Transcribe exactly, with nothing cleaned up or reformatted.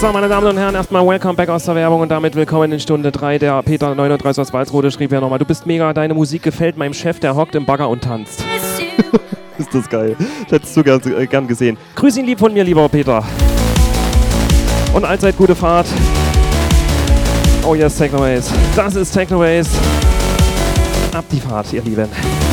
So, meine Damen und Herren, erstmal Welcome back aus der Werbung und damit willkommen in Stunde drei. Der Peter neununddreißig aus Walsrode schrieb ja nochmal: Du bist mega, deine Musik gefällt meinem Chef, der hockt im Bagger und tanzt. Ist das geil. Ich hätte es so gern, äh, gern gesehen. Grüß ihn lieb von mir, lieber Peter. Und allzeit gute Fahrt. Oh yes, Technoways. Das ist Technoways. Ab die Fahrt, ihr Lieben.